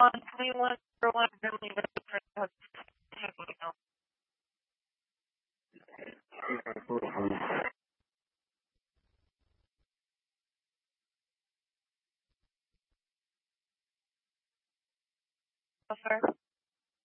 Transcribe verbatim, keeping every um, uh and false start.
on twenty-one for one really the person offer.